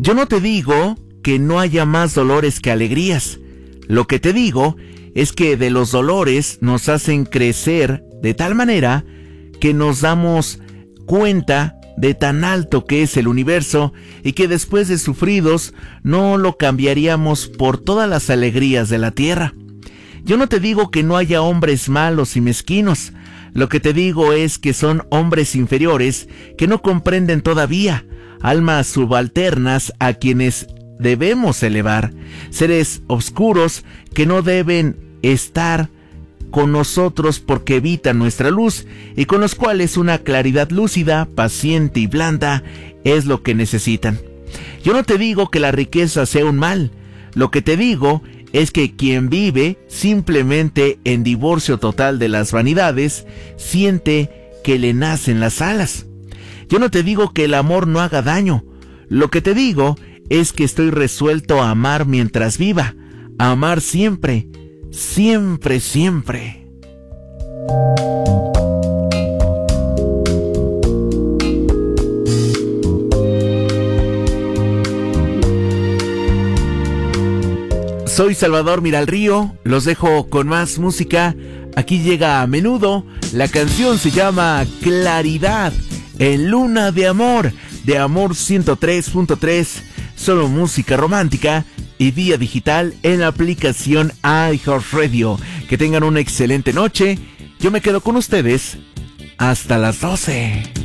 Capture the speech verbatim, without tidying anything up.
Yo no te digo que no haya más dolores que alegrías. Lo que te digo es que de los dolores nos hacen crecer de tal manera que nos damos cuenta de tan alto que es el universo y que después de sufridos no lo cambiaríamos por todas las alegrías de la tierra. Yo no te digo que no haya hombres malos y mezquinos. Lo que te digo es que son hombres inferiores que no comprenden todavía, almas subalternas a quienes debemos elevar, seres oscuros que no deben estar con nosotros porque evitan nuestra luz y con los cuales una claridad lúcida, paciente y blanda es lo que necesitan. Yo no te digo que la riqueza sea un mal. Lo que te digo es que quien vive simplemente en divorcio total de las vanidades siente que le nacen las alas. Yo no te digo que el amor no haga daño. Lo que te digo es que estoy resuelto a amar mientras viva, a amar siempre, siempre, siempre. Soy Salvador Miralrío, los dejo con más música. Aquí llega A Menudo, la canción se llama Claridad, en Luna de Amor, de Amor ciento tres punto tres, solo música romántica y vía digital en la aplicación iHeartRadio. Que tengan una excelente noche, yo me quedo con ustedes hasta las doce.